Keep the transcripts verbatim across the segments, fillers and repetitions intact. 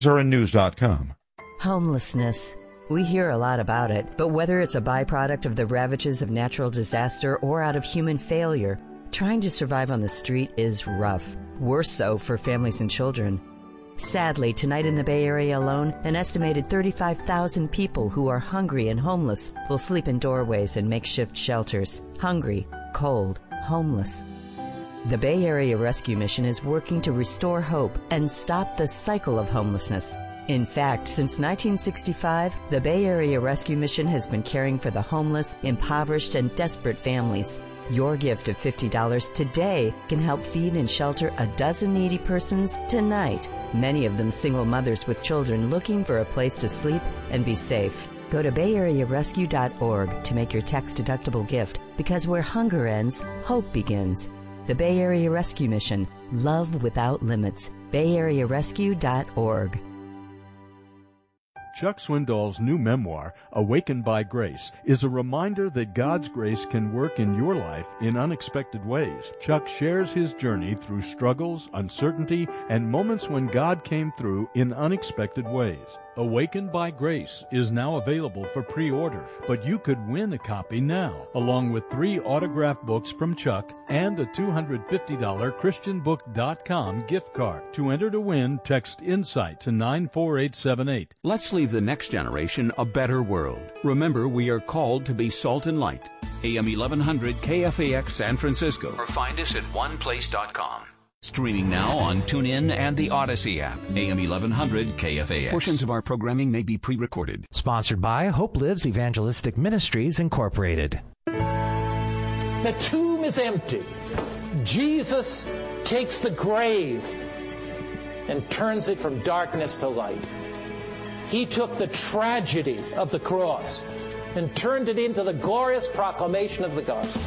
Zurich News dot com. Homelessness. We hear a lot about it, but whether it's a byproduct of the ravages of natural disaster or out of human failure, trying to survive on the street is rough. Worse so for families and children. Sadly, tonight in the Bay Area alone, an estimated thirty-five thousand people who are hungry and homeless will sleep in doorways and makeshift shelters. Hungry, cold, homeless. The Bay Area Rescue Mission is working to restore hope and stop the cycle of homelessness. In fact, since nineteen sixty-five, the Bay Area Rescue Mission has been caring for the homeless, impoverished, and desperate families. Your gift of fifty dollars today can help feed and shelter a dozen needy persons tonight, many of them single mothers with children looking for a place to sleep and be safe. Go to bay area rescue dot org to make your tax-deductible gift, because where hunger ends, hope begins. The Bay Area Rescue Mission. Love without limits. bay area rescue dot org. Chuck Swindoll's new memoir, Awakened by Grace, is a reminder that God's grace can work in your life in unexpected ways. Chuck shares his journey through struggles, uncertainty, and moments when God came through in unexpected ways. Awakened by Grace is now available for pre-order, but you could win a copy now, along with three autographed books from Chuck and a two hundred fifty dollars christian book dot com gift card. To enter to win, text INSIGHT to nine four eight seven eight. Let's leave the next generation a better world. Remember, we are called to be salt and light. A M eleven hundred K F A X San Francisco, or find us at one place dot com. Streaming now on TuneIn and the Odyssey app. A M eleven hundred K F A X. Portions of our programming may be pre-recorded. Sponsored by Hope Lives Evangelistic Ministries, Incorporated. The tomb is empty. Jesus takes the grave and turns it from darkness to light. He took the tragedy of the cross and turned it into the glorious proclamation of the gospel.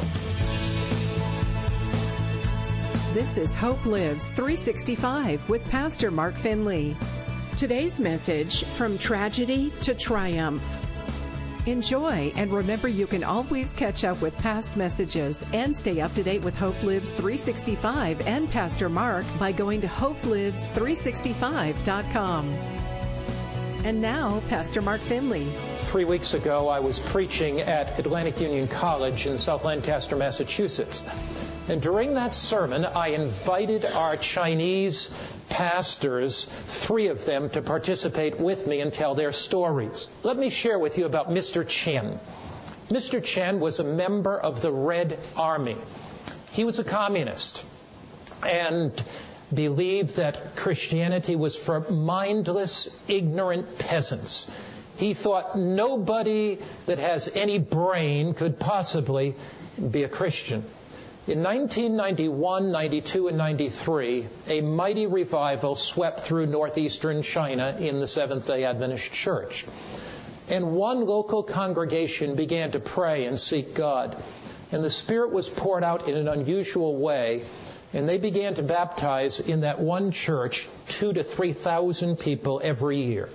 This is Hope Lives three sixty-five with Pastor Mark Finley. Today's message, From Tragedy to Triumph. Enjoy, and remember you can always catch up with past messages and stay up to date with Hope Lives three sixty-five and Pastor Mark by going to hope lives three sixty-five dot com. And now, Pastor Mark Finley. Three weeks ago, I was preaching at Atlantic Union College in South Lancaster, Massachusetts. And during that sermon, I invited our Chinese pastors, three of them, to participate with me and tell their stories. Let me share with you about Mister Chen. Mister Chen was a member of the Red Army. He was a communist and believed that Christianity was for mindless, ignorant peasants. He thought nobody that has any brain could possibly be a Christian. In nineteen ninety-one, ninety-two, and ninety-three, a mighty revival swept through northeastern China in the Seventh-day Adventist Church. And one local congregation began to pray and seek God. And the Spirit was poured out in an unusual way. And they began to baptize in that one church two to three thousand people every year.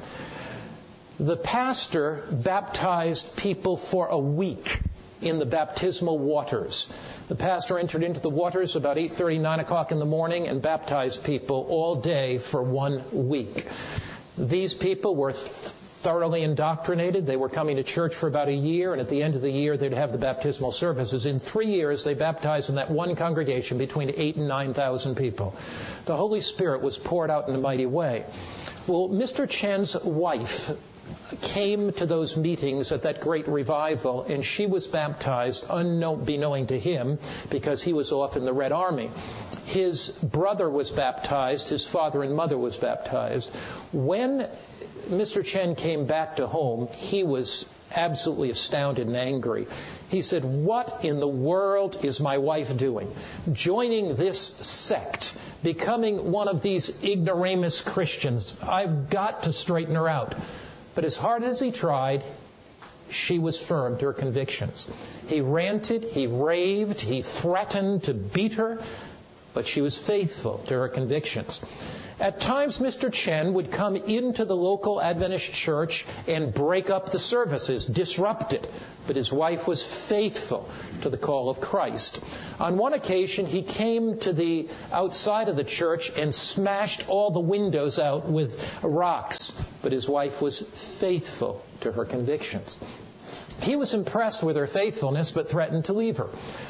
The pastor baptized people for a week in the baptismal waters. The pastor entered into the waters about eight thirty, nine o'clock in the morning and baptized people all day for one week. These people were thoroughly indoctrinated. They were coming to church for about a year, and at the end of the year they'd have the baptismal services. In three years they baptized in that one congregation between eight and nine thousand people. The Holy Spirit was poured out in a mighty way. Well, Mister Chen's wife came to those meetings at that great revival, and she was baptized unbeknown to him because he was off in the Red Army. His brother was baptized, his father and mother was baptized. When Mister Chen came back to home, he was absolutely astounded and angry. He said, "What in the world is my wife doing? Joining this sect, becoming one of these ignoramus Christians. I've got to straighten her out." But as hard as he tried, she was firm to her convictions. He ranted, he raved, he threatened to beat her, but she was faithful to her convictions. At times, Mister Chen would come into the local Adventist church and break up the services, disrupt it. But his wife was faithful to the call of Christ. On one occasion, he came to the outside of the church and smashed all the windows out with rocks. But his wife was faithful to her convictions. He was impressed with her faithfulness, but threatened to leave her.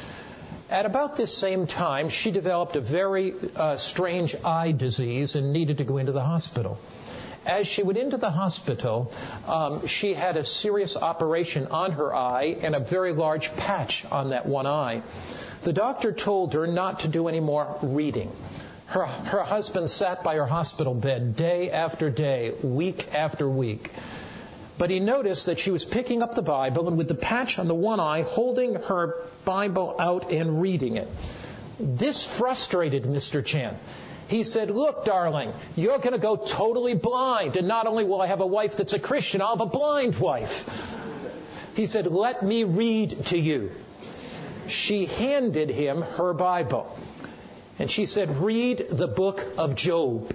At about this same time, she developed a very uh, strange eye disease and needed to go into the hospital. As she went into the hospital, um, she had a serious operation on her eye and a very large patch on that one eye. The doctor told her not to do any more reading. Her, her husband sat by her hospital bed day after day, week after week. But he noticed that she was picking up the Bible and with the patch on the one eye, holding her Bible out and reading it. This frustrated Mister Chen. He said, "Look, darling, you're going to go totally blind. And not only will I have a wife that's a Christian, I'll have a blind wife." He said, "Let me read to you." She handed him her Bible. And she said, "Read the book of Job."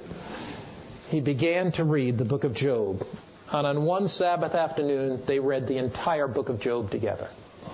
He began to read the book of Job. And on one Sabbath afternoon, they read the entire book of Job together.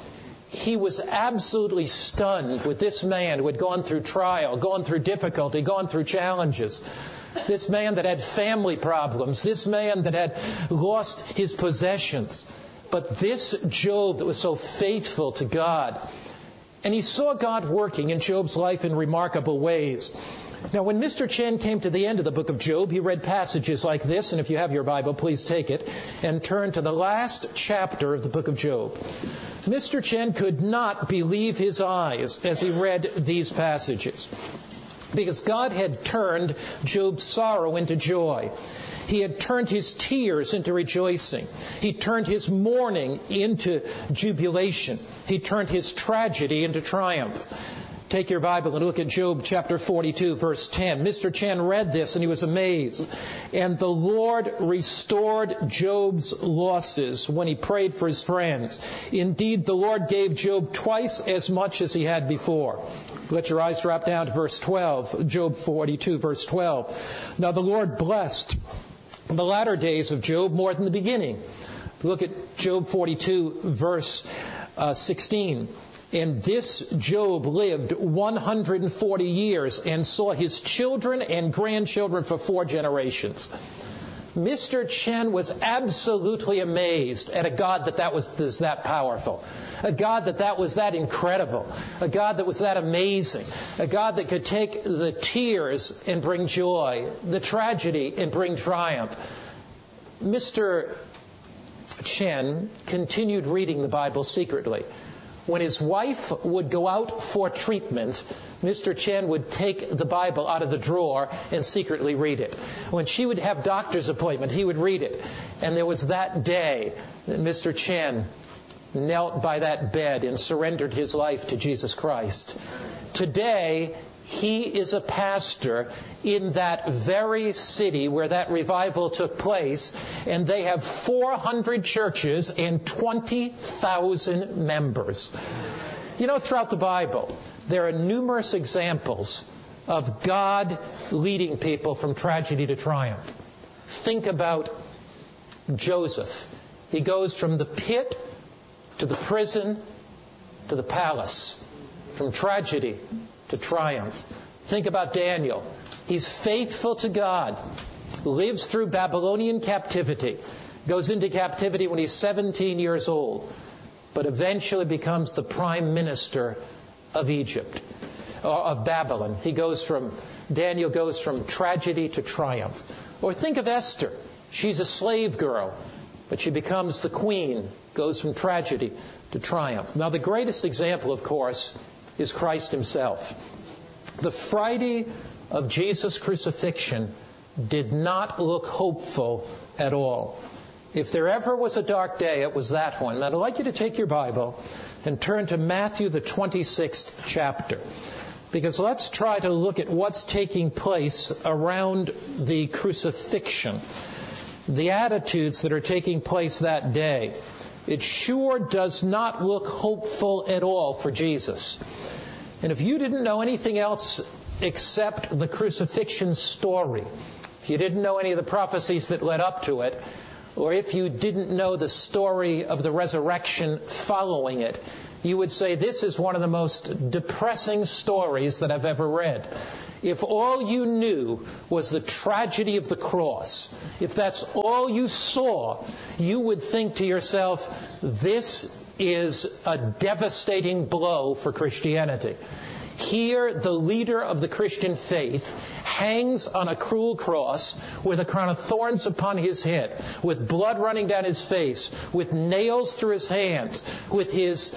He was absolutely stunned with this man who had gone through trial, gone through difficulty, gone through challenges. This man that had family problems. This man that had lost his possessions. But this Job that was so faithful to God. And he saw God working in Job's life in remarkable ways. Now, when Mister Chen came to the end of the book of Job, he read passages like this, and if you have your Bible, please take it, and turn to the last chapter of the book of Job. Mister Chen could not believe his eyes as he read these passages, because God had turned Job's sorrow into joy. He had turned his tears into rejoicing. He turned his mourning into jubilation. He turned his tragedy into triumph. Take your Bible and look at Job chapter forty-two, verse ten. Mister Chen read this and he was amazed. "And the Lord restored Job's losses when he prayed for his friends. Indeed, the Lord gave Job twice as much as he had before." Let your eyes drop down to verse twelve, Job forty-two, verse twelve. "Now the Lord blessed the latter days of Job more than the beginning." Look at Job forty-two, verse uh, sixteen. "And this Job lived one hundred forty years and saw his children and grandchildren for four generations." Mister Chen was absolutely amazed at a God that that was, was that powerful, a God that that was that incredible, a God that was that amazing, a God that could take the tears and bring joy, the tragedy and bring triumph. Mister Chen continued reading the Bible secretly. When his wife would go out for treatment, Mister Chen would take the Bible out of the drawer and secretly read it. When she would have doctor's appointment, he would read it. And there was that day that Mister Chen knelt by that bed and surrendered his life to Jesus Christ. Today, he is a pastor in that very city where that revival took place, and they have four hundred churches and twenty thousand members. You know, throughout the Bible, there are numerous examples of God leading people from tragedy to triumph. Think about Joseph. He goes from the pit to the prison to the palace, from tragedy to triumph. Think about Daniel. He's faithful to God, lives through Babylonian captivity, goes into captivity when he's seventeen years old, but eventually becomes the prime minister of Egypt, or of Babylon. He goes from, Daniel goes from tragedy to triumph. Or think of Esther. She's a slave girl, but she becomes the queen, goes from tragedy to triumph. Now, the greatest example, of course, is Christ himself. The Friday of Jesus' crucifixion did not look hopeful at all. If there ever was a dark day, it was that one. And I'd like you to take your Bible and turn to Matthew, the twenty-sixth chapter. Because let's try to look at what's taking place around the crucifixion. The attitudes that are taking place that day. It sure does not look hopeful at all for Jesus. And if you didn't know anything else accept the crucifixion story, if you didn't know any of the prophecies that led up to it, or if you didn't know the story of the resurrection following it, you would say this is one of the most depressing stories that I've ever read. If all you knew was the tragedy of the cross, if that's all you saw, you would think to yourself, this is a devastating blow for Christianity. Here, the leader of the Christian faith hangs on a cruel cross with a crown of thorns upon his head, with blood running down his face, with nails through his hands, with his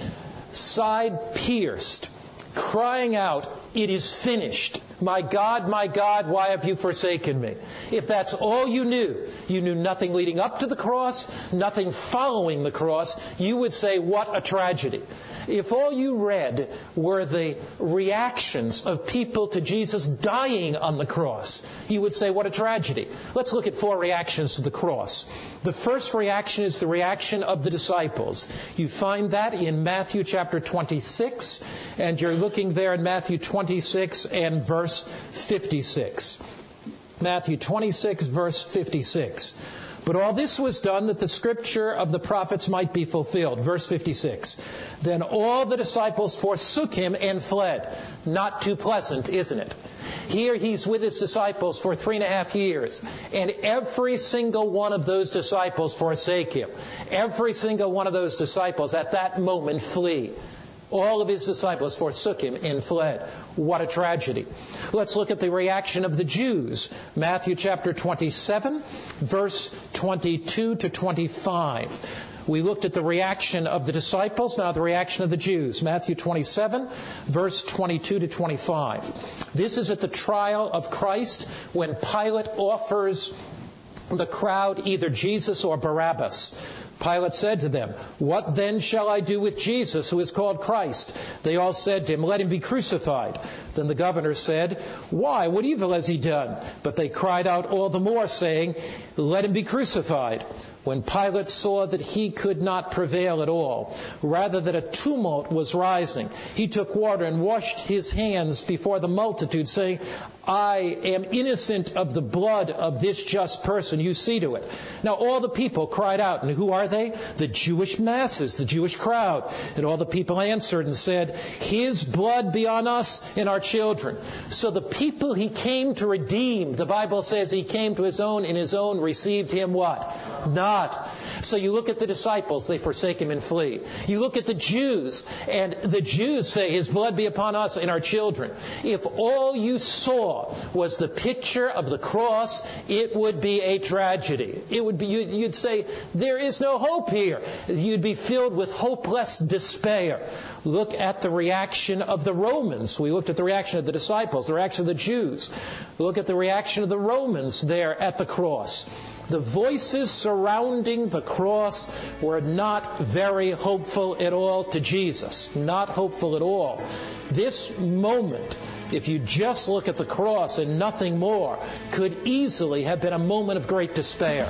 side pierced, crying out, "It is finished. My God, my God, why have you forsaken me?" If that's all you knew, you knew nothing leading up to the cross, nothing following the cross, you would say, what a tragedy. If all you read were the reactions of people to Jesus dying on the cross, you would say, what a tragedy. Let's look at four reactions to the cross. The first reaction is the reaction of the disciples. You find that in Matthew chapter twenty-six, and you're looking there in Matthew twenty-six and verse fifty-six. Matthew twenty-six, verse fifty-six. But all this was done that the scripture of the prophets might be fulfilled. Verse fifty-six. Then all the disciples forsook him and fled. Not too pleasant, isn't it? Here he's with his disciples for three and a half years. And every single one of those disciples forsake him. Every single one of those disciples at that moment flee. All of his disciples forsook him and fled. What a tragedy. Let's look at the reaction of the Jews. Matthew chapter twenty-seven, verse twenty-two to twenty-five. We looked at the reaction of the disciples, now the reaction of the Jews. Matthew twenty-seven, verse twenty-two to twenty-five. This is at the trial of Christ when Pilate offers the crowd either Jesus or Barabbas. Pilate said to them, "What then shall I do with Jesus, who is called Christ?" They all said to him, "Let him be crucified." Then the governor said, "Why? What evil has he done?" But they cried out all the more, saying, "Let him be crucified." When Pilate saw that he could not prevail at all, rather that a tumult was rising, he took water and washed his hands before the multitude, saying, "I am innocent of the blood of this just person. You see to it." Now all the people cried out, and who are they? The Jewish masses, the Jewish crowd. And all the people answered and said, "His blood be on us and our children." So the people he came to redeem, the Bible says he came to his own, and his own received him what? Not. So you look at the disciples, they forsake him and flee. You look at the Jews, and the Jews say, "His blood be upon us and our children." If all you saw was the picture of the cross, it would be a tragedy. It would be, you'd say, there is no hope here. You'd be filled with hopeless despair. Look at the reaction of the Romans. We looked at the reaction of the disciples, the reaction of the Jews. Look at the reaction of the Romans there at the cross. The voices surrounding the cross were not very hopeful at all to Jesus. Not hopeful at all. This moment, if you just look at the cross and nothing more, could easily have been a moment of great despair.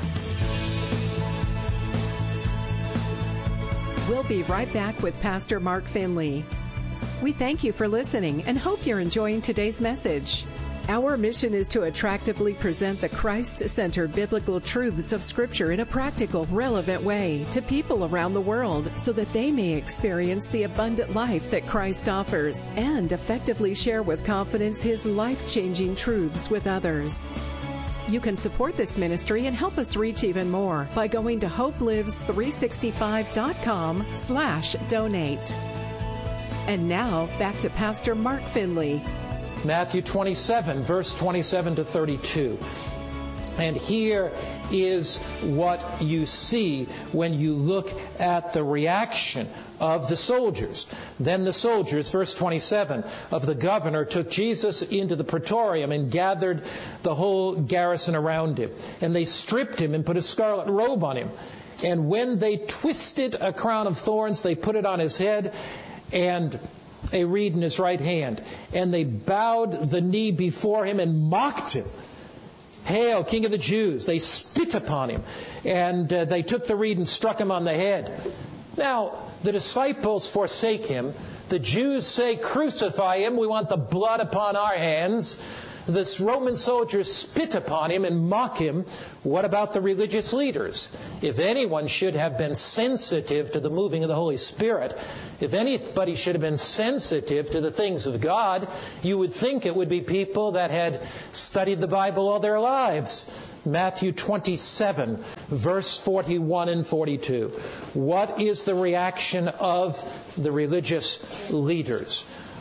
We'll be right back with Pastor Mark Finley. We thank you for listening and hope you're enjoying today's message. Our mission is to attractively present the Christ-centered biblical truths of Scripture in a practical, relevant way to people around the world so that they may experience the abundant life that Christ offers and effectively share with confidence His life-changing truths with others. You can support this ministry and help us reach even more by going to hope lives three sixty-five dot com slash donate. And now, back to Pastor Mark Finley. Matthew twenty-seven, verse twenty-seven to thirty-two. And here is what you see when you look at the reaction of the soldiers. Then the soldiers, verse twenty-seven, of the governor took Jesus into the praetorium and gathered the whole garrison around him. And they stripped him and put a scarlet robe on him. And when they twisted a crown of thorns, they put it on his head and a reed in his right hand. And they bowed the knee before him and mocked him. "Hail, King of the Jews!" They spit upon him. And uh, they took the reed and struck him on the head. Now, the disciples forsake him. The Jews say, crucify him. We want the blood upon our hands. The Roman soldiers spit upon him and mock him. What about the religious leaders? If anyone should have been sensitive to the moving of the Holy Spirit, if anybody should have been sensitive to the things of God, you would think it would be people that had studied the Bible all their lives. Matthew twenty-seven, verse forty-one and forty-two. What is the reaction of the religious leaders?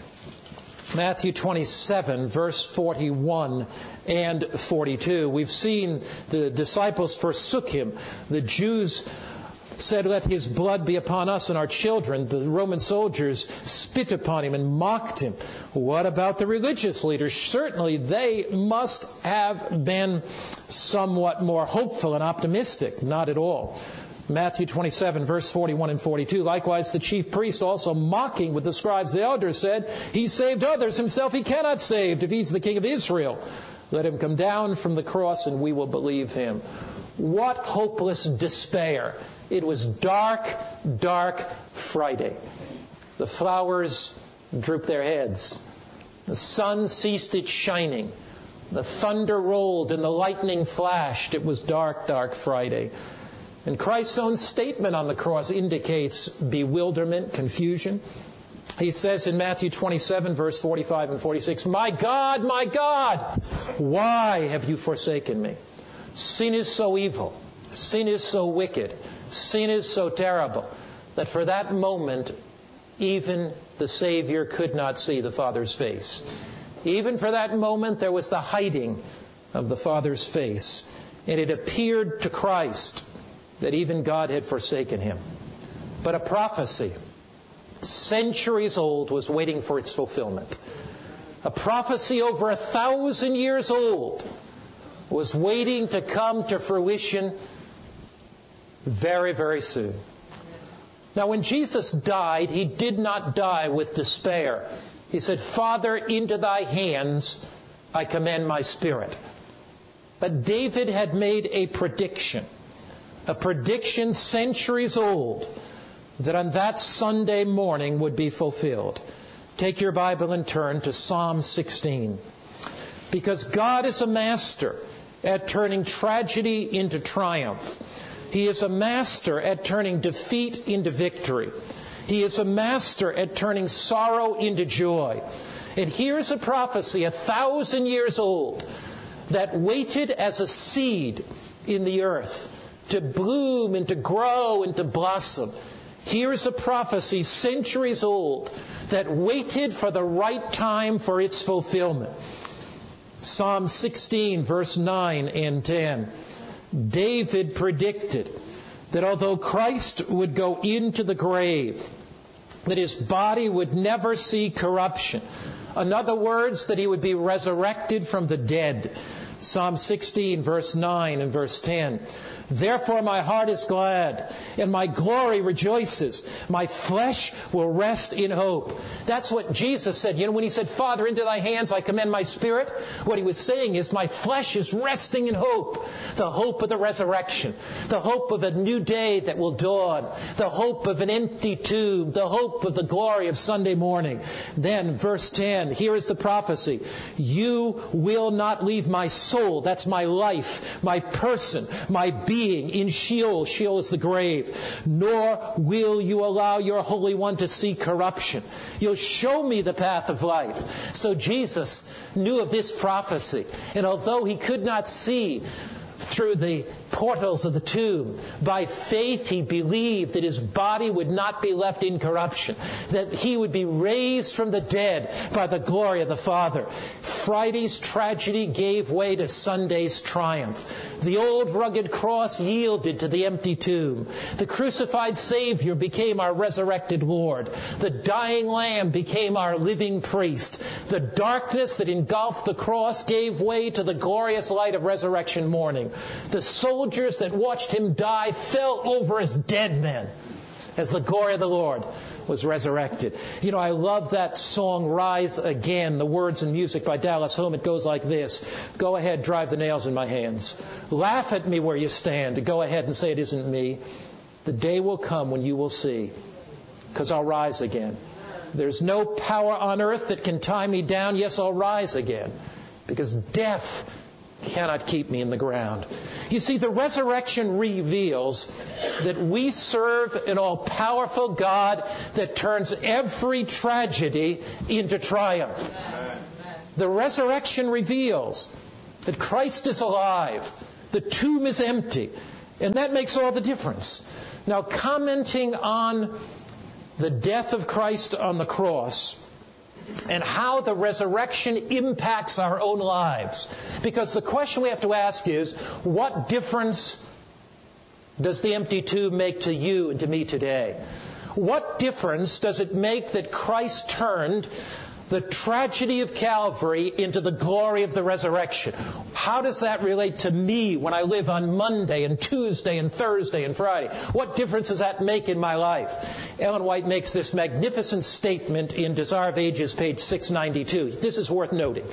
Matthew twenty-seven, verse forty-one and forty-two. We've seen the disciples forsook him. The Jews said, let his blood be upon us and our children. The Roman soldiers spit upon him and mocked him. What about the religious leaders? Certainly they must have been somewhat more hopeful and optimistic. Not at all. Matthew twenty-seven, verse forty-one and forty-two. Likewise, the chief priest, also mocking with the scribes, the elders, said, he saved others, himself he cannot save. If he's the king of Israel, let him come down from the cross and we will believe him. What hopeless despair. It was dark, dark Friday. The flowers drooped their heads. The sun ceased its shining. The thunder rolled and the lightning flashed. It was dark, dark Friday. And Christ's own statement on the cross indicates bewilderment, confusion. He says in Matthew twenty-seven, verse forty-five and forty-six, my God, my God, why have you forsaken me? Sin is so evil. Sin is so wicked. Sin is so terrible that for that moment, even the Savior could not see the Father's face. Even for that moment, there was the hiding of the Father's face. And it appeared to Christ that even God had forsaken him. But a prophecy, centuries old, was waiting for its fulfillment. A prophecy over a thousand years old was waiting to come to fruition very, very soon. Now, when Jesus died, he did not die with despair. He said, Father, into thy hands I commend my spirit. But David had made a prediction, a prediction centuries old, that on that Sunday morning would be fulfilled. Take your Bible and turn to Psalm sixteen. Because God is a master at turning tragedy into triumph. He is a master at turning defeat into victory. He is a master at turning sorrow into joy. And here's a prophecy a thousand years old that waited as a seed in the earth to bloom and to grow and to blossom. Here's a prophecy centuries old that waited for the right time for its fulfillment. Psalm sixteen, verse nine and ten. David predicted that although Christ would go into the grave, that his body would never see corruption. In other words, that he would be resurrected from the dead. Psalm sixteen, verse nine and verse ten. Therefore my heart is glad, and my glory rejoices. My flesh will rest in hope. That's what Jesus said. You know, when he said, Father, into thy hands I commend my spirit, what he was saying is, my flesh is resting in hope. The hope of the resurrection. The hope of a new day that will dawn. The hope of an empty tomb. The hope of the glory of Sunday morning. Then, verse ten, here is the prophecy. You will not leave my soul, that's my life, my person, my being, in Sheol. Sheol is the grave. Nor will you allow your Holy One to see corruption. You'll show me the path of life. So Jesus knew of this prophecy. And although he could not see through the portals of the tomb, by faith he believed that his body would not be left in corruption, that he would be raised from the dead by the glory of the Father. Friday's tragedy gave way to Sunday's triumph. The old rugged cross yielded to the empty tomb. The crucified Savior became our resurrected Lord. The dying Lamb became our living priest. The darkness that engulfed the cross gave way to the glorious light of resurrection morning. The soldiers that watched him die fell over as dead men as the glory of the Lord was resurrected. You know, I love that song, Rise Again, the words and music by Dallas Home. It goes like this. Go ahead, drive the nails in my hands. Laugh at me where you stand. Go ahead and say it isn't me. The day will come when you will see, because I'll rise again. There's no power on earth that can tie me down. Yes, I'll rise again, because death cannot keep me in the ground. You see, the resurrection reveals that we serve an all-powerful God that turns every tragedy into triumph. The resurrection reveals that Christ is alive. The tomb is empty. And that makes all the difference. Now, commenting on the death of Christ on the cross and how the resurrection impacts our own lives. Because the question we have to ask is, what difference does the empty tomb make to you and to me today? What difference does it make that Christ turned the tragedy of Calvary into the glory of the resurrection? How does that relate to me when I live on Monday and Tuesday and Thursday and Friday? What difference does that make in my life? Ellen White makes this magnificent statement in Desire of Ages, page six ninety-two. This is worth noting.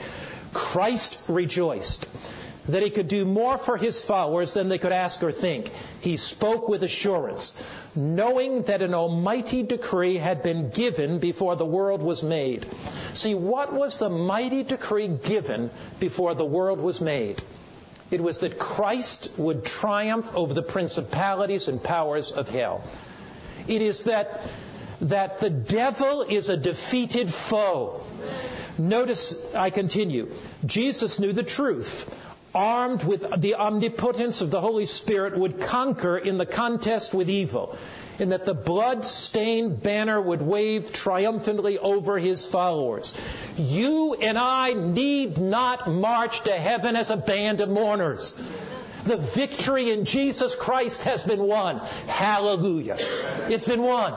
Christ rejoiced that he could do more for his followers than they could ask or think. He spoke with assurance, knowing that an almighty decree had been given before the world was made. See, what was the mighty decree given before the world was made? It was that Christ would triumph over the principalities and powers of hell. It is that, that the devil is a defeated foe. Notice, I continue, Jesus knew the truth. Armed with the omnipotence of the Holy Spirit, would conquer in the contest with evil, and that the blood-stained banner would wave triumphantly over his followers. You and I need not march to heaven as a band of mourners. The victory in Jesus Christ has been won. Hallelujah. It's been won.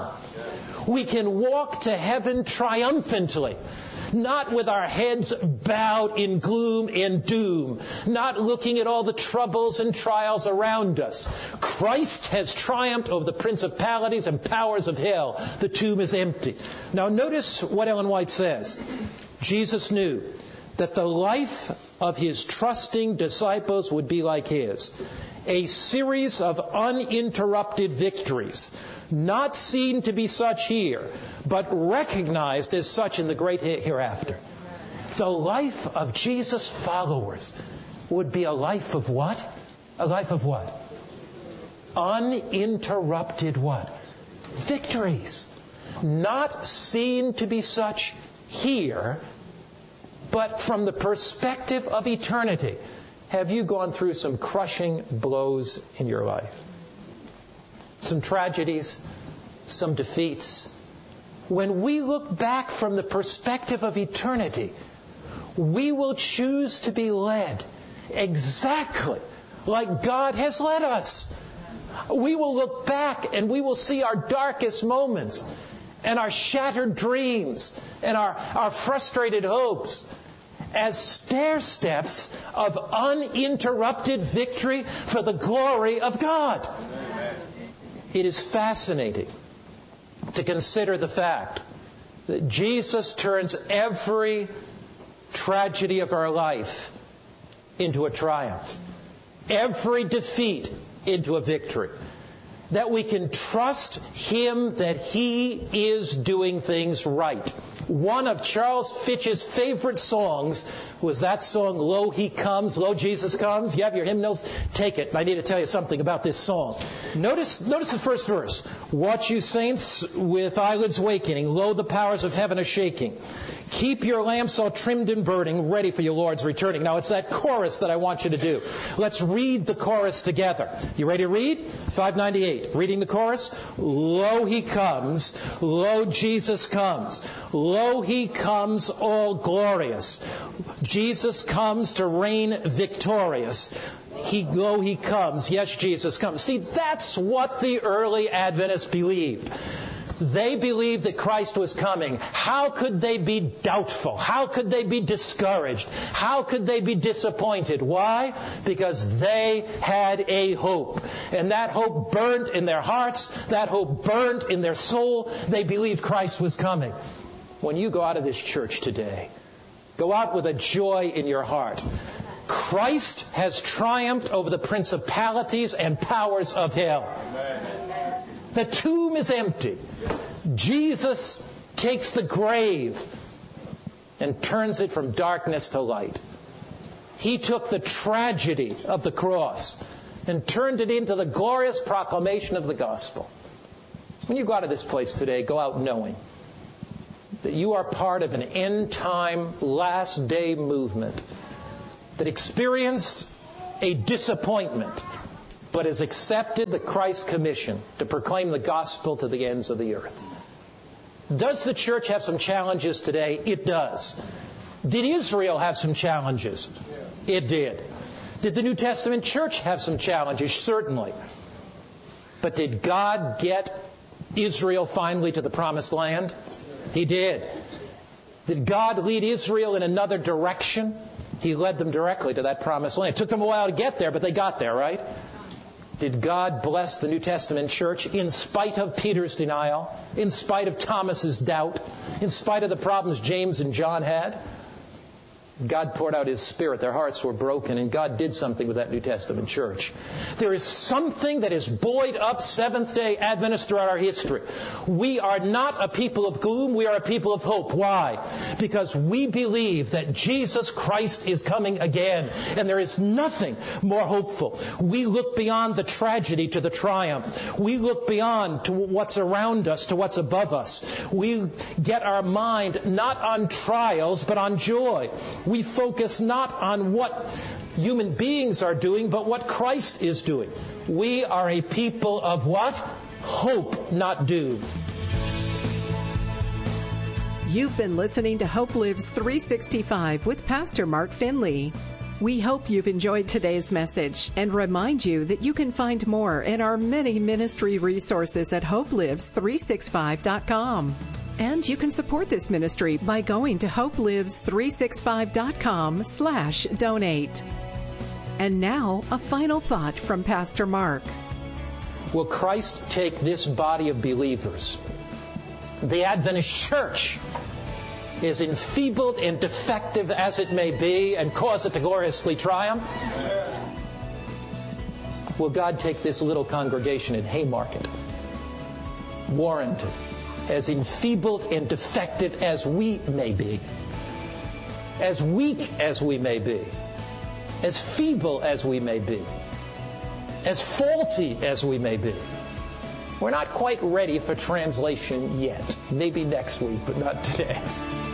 We can walk to heaven triumphantly. Not with our heads bowed in gloom and doom, not looking at all the troubles and trials around us. Christ has triumphed over the principalities and powers of hell. The tomb is empty. Now notice what Ellen White says. Jesus knew that the life of his trusting disciples would be like his. A series of uninterrupted victories, not seen to be such here, but recognized as such in the great hereafter. The life of Jesus' followers would be a life of what? A life of what? Uninterrupted what? Victories. Not seen to be such here, but from the perspective of eternity. Have you gone through some crushing blows in your life? Some tragedies, some defeats. When we look back from the perspective of eternity, we will choose to be led exactly like God has led us. We will look back and we will see our darkest moments and our shattered dreams and our, our frustrated hopes as stair steps of uninterrupted victory for the glory of God. Amen. It is fascinating to consider the fact that Jesus turns every tragedy of our life into a triumph, every defeat into a victory. That we can trust Him that He is doing things right. One of Charles Fitch's favorite songs was that song, Lo, He Comes, Lo, Jesus Comes. You have your hymnals? Take it. I need to tell you something about this song. Notice, notice the first verse. Watch you saints with eyelids wakening. Lo, the powers of heaven are shaking. Keep your lamps all trimmed and burning, ready for your Lord's returning. Now, it's that chorus that I want you to do. Let's read the chorus together. You ready to read? five ninety-eight. Reading the chorus. Lo, He comes. Lo, Jesus comes. Lo, He comes, all glorious. Jesus comes to reign victorious. He, lo, He comes. Yes, Jesus comes. See, that's what the early Adventists believed. They believed that Christ was coming. How could they be doubtful? How could they be discouraged? How could they be disappointed? Why? Because they had a hope. And that hope burned in their hearts. That hope burned in their soul. They believed Christ was coming. When you go out of this church today, go out with a joy in your heart. Christ has triumphed over the principalities and powers of hell. Amen. The tomb is empty. Jesus takes the grave and turns it from darkness to light. He took the tragedy of the cross and turned it into the glorious proclamation of the gospel. When you go out of this place today, go out knowing that you are part of an end-time, last-day movement that experienced a disappointment, but has accepted the Christ commission to proclaim the gospel to the ends of the earth. Does the church have some challenges today? It does. Did Israel have some challenges? It did. Did the New Testament church have some challenges? Certainly. But did God get Israel finally to the promised land? He did. Did God lead Israel in another direction? He led them directly to that promised land. It took them a while to get there, but they got there, right? Did God bless the New Testament church in spite of Peter's denial, in spite of Thomas's doubt, in spite of the problems James and John had? God poured out His Spirit. Their hearts were broken, and God did something with that New Testament church. There is something that has buoyed up Seventh-day Adventists throughout our history. We are not a people of gloom. We are a people of hope. Why? Because we believe that Jesus Christ is coming again, and there is nothing more hopeful. We look beyond the tragedy to the triumph. We look beyond to what's around us, to what's above us. We get our mind not on trials, but on joy. We focus not on what human beings are doing, but what Christ is doing. We are a people of what? Hope, not doom. You've been listening to Hope Lives three sixty-five with Pastor Mark Finley. We hope you've enjoyed today's message and remind you that you can find more in our many ministry resources at hope lives three sixty-five dot com. And you can support this ministry by going to hope lives three sixty-five dot com slash donate. And now, a final thought from Pastor Mark. Will Christ take this body of believers, the Adventist church, as enfeebled and defective as it may be, and cause it to gloriously triumph? Will God take this little congregation in Haymarket, Warrenton, as enfeebled and defective as we may be, as weak as we may be, as feeble as we may be, as faulty as we may be? We're not quite ready for translation yet. Maybe next week, but not today.